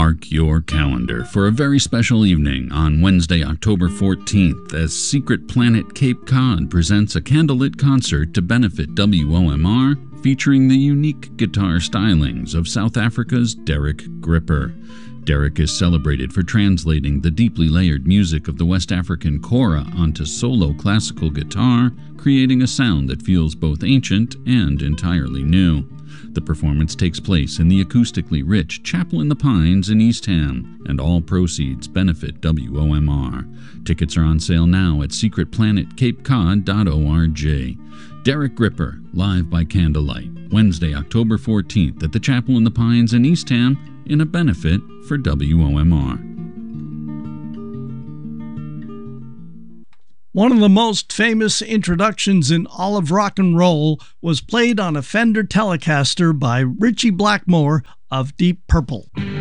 Mark your calendar for a very special evening on Wednesday, October 14th, as Secret Planet Cape Cod presents a candlelit concert to benefit WOMR, featuring the unique guitar stylings of South Africa's Derek Gripper. Derek is celebrated for translating the deeply layered music of the West African kora onto solo classical guitar, creating a sound that feels both ancient and entirely new. The performance takes place in the acoustically rich Chapel in the Pines in East Ham, and all proceeds benefit WOMR. Tickets are on sale now at secretplanetcapecod.org. Derek Gripper, live by candlelight, Wednesday, October 14th at the Chapel in the Pines in East Ham in a benefit for WOMR. One of the most famous introductions in all of rock and roll was played on a Fender Telecaster by Ritchie Blackmore of Deep Purple.